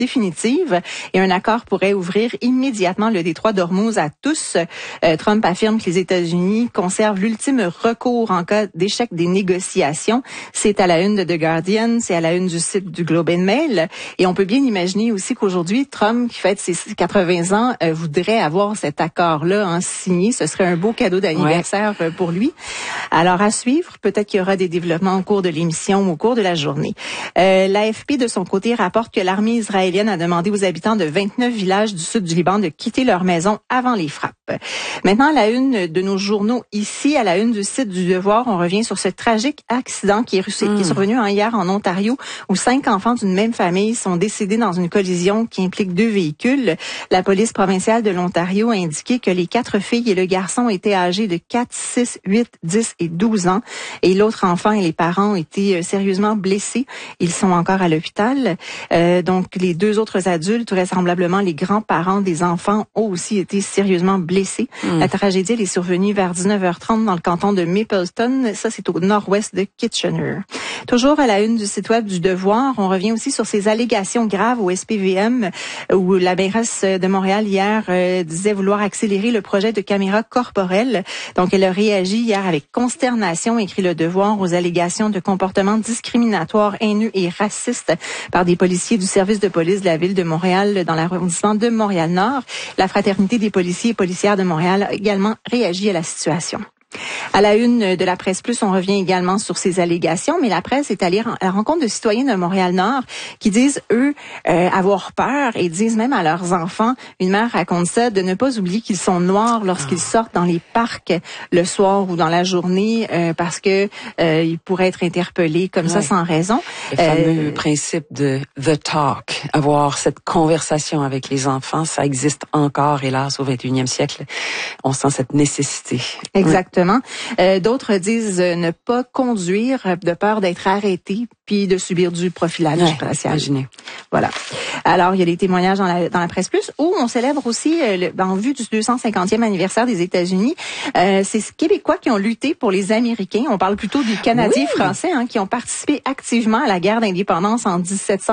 définitive et un accord pourrait ouvrir immédiatement le détroit d'Ormuz à tous. Trump affirme que les États-Unis conservent l'ultime recours en cas d'échec des négociations. C'est à la une de The Guardian, c'est à la une du site du Globe and Mail. Et on peut bien imaginer aussi qu'aujourd'hui, Trump, qui fête ses 80 ans, voudrait avoir cet accord-là signé. Ce serait un beau cadeau d'anniversaire pour lui. Alors, à suivre, peut-être qu'il y aura des développements au cours de l'émission ou au cours de la journée. L'AFP, de son côté, rapporte que l'armée israélienne a demandé aux habitants de 29 villages du sud du Liban de quitter leur maison avant les frappes. Maintenant, à la une de nos journaux ici, à la une du site du Devoir, on revient sur ce tragique accident qui est survenu hier en Ontario, où 5 enfants d'une même famille sont décédés dans une collision qui implique 2 véhicules. La police provinciale de l'Ontario a indiqué que les 4 filles et le garçon étaient âgés de 4, 6, 8, 10 et 12 ans. Et l'autre enfant et les parents ont été sérieusement blessés. Ils sont encore à l'hôpital. Donc, les 2 autres adultes, vraisemblablement les grands-parents des enfants, ont aussi été sérieusement blessés. La tragédie elle est survenue vers 19h30 dans le canton de Mapleton. Ça, c'est au nord-ouest de Kitchener. Toujours à la une du site web du Devoir, on revient aussi sur ces allégations graves au SPVM où la mairesse de Montréal hier disait vouloir accélérer le projet de caméras corporelles. Donc, elle a réagi hier avec consternation, écrit le Devoir, aux allégations de comportements discriminatoires, haineux et racistes par des policiers du service de police de la ville de Montréal dans l'arrondissement de Montréal-Nord. La Fraternité des policiers et policières de Montréal a également réagi à la situation. À la une de la Presse Plus, on revient également sur ces allégations, mais la presse est allée à la rencontre de citoyens de Montréal-Nord qui disent, eux, avoir peur et disent même à leurs enfants, une mère raconte ça, de ne pas oublier qu'ils sont noirs lorsqu'ils sortent dans les parcs le soir ou dans la journée parce que ils pourraient être interpellés comme ça sans raison. Le fameux principe de the talk, avoir cette conversation avec les enfants, ça existe encore, hélas, au 21e siècle. On sent cette nécessité. Exactement. D'autres disent ne pas conduire de peur d'être arrêté puis de subir du profilage racial. Imaginez. Voilà. Alors, il y a des témoignages dans la Presse Plus où on célèbre aussi, en vue du 250e anniversaire des États-Unis, ces Québécois qui ont lutté pour les Américains. On parle plutôt des Canadiens français qui ont participé activement à la guerre d'indépendance en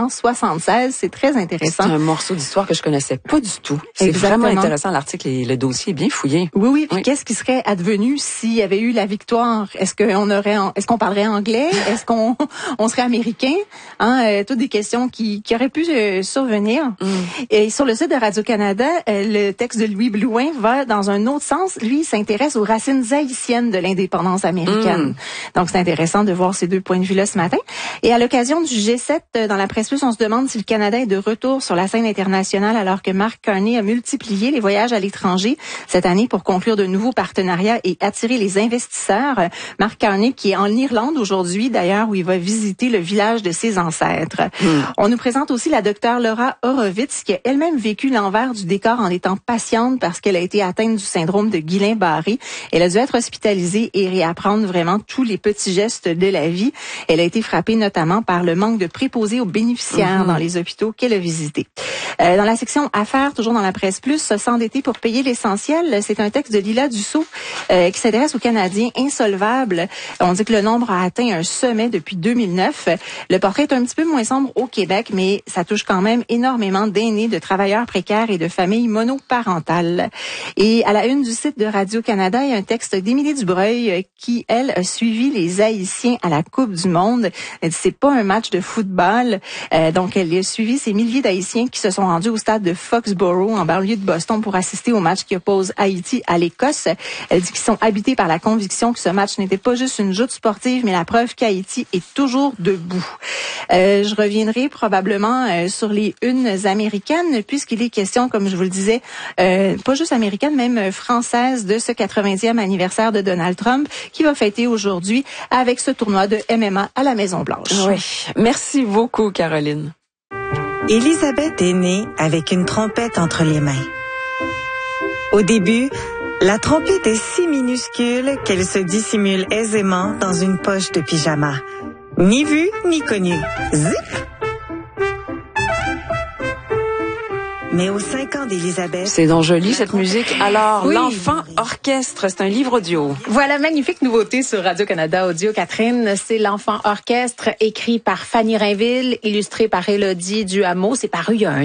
1776. C'est très intéressant. C'est un morceau d'histoire que je connaissais pas du tout. C'est vraiment intéressant, l'article et le dossier est bien fouillé. Oui. Puis qu'est-ce qui serait advenu s'il y avait eu la victoire? Est-ce qu'on parlerait anglais? Est-ce qu'on serait américain? Toutes des questions qui auraient pu survenir. Et sur le site de Radio-Canada, le texte de Louis Blouin va dans un autre sens. Lui, il s'intéresse aux racines haïtiennes de l'indépendance américaine. Donc, c'est intéressant de voir ces 2 points de vue-là ce matin. Et à l'occasion du G7, dans la Presse Plus, on se demande si le Canada est de retour sur la scène internationale alors que Mark Carney a multiplié les voyages à l'étranger cette année pour conclure de nouveaux partenariats et attirer les investisseurs. Mark Carney qui est en Irlande aujourd'hui, d'ailleurs, où il va visiter le village de ses ancêtres. On nous présente aussi la docteure Laura Horowitz, qui a elle-même vécu l'envers du décor en étant patiente parce qu'elle a été atteinte du syndrome de Guillain-Barré. Elle a dû être hospitalisée et réapprendre vraiment tous les petits gestes de la vie. Elle a été frappée notamment par le manque de préposés aux bénéficiaires dans les hôpitaux qu'elle a visités. Dans la section Affaires, toujours dans la Presse Plus, s'endetter pour payer l'essentiel, c'est un texte de Lila Dussault qui s'intéresse aux Canadiens insolvables. On dit que le nombre a atteint un sommet depuis 2009. Le portrait est un petit peu moins sombre au Québec, mais ça touche quand même énormément d'aînés, de travailleurs précaires et de familles monoparentales. Et à la une du site de Radio-Canada, il y a un texte d'Émilie Dubreuil qui, elle, a suivi les Haïtiens à la Coupe du Monde. Elle dit c'est pas un match de football. Donc, elle a suivi ces milliers d'Haïtiens qui se sont rendus au stade de Foxborough, en banlieue de Boston, pour assister au match qui oppose Haïti à l'Écosse. Elle dit qu'ils sont habités par la conviction que ce match n'était pas juste une joute sportive, mais la preuve qu'Haïti est toujours debout. Je reviendrai probablement sur les unes américaines, puisqu'il est question, comme je vous le disais, pas juste américaine, même française, de ce 90e anniversaire de Donald Trump, qui va fêter aujourd'hui avec ce tournoi de MMA à la Maison-Blanche. Oui. Merci beaucoup, Caroline. Élisabeth est née avec une trompette entre les mains. Au début, la trompette est si minuscule qu'elle se dissimule aisément dans une poche de pyjama. Ni vue, ni connue. Zip! Mais aux 5 ans d'Élisabeth... C'est donc joli, cette musique. Alors, L'Enfant Orchestre, c'est un livre audio. Voilà, magnifique nouveauté sur Radio-Canada Audio, Catherine. C'est L'Enfant Orchestre, écrit par Fanny Rainville, illustré par Élodie Duhameau. C'est paru il y a un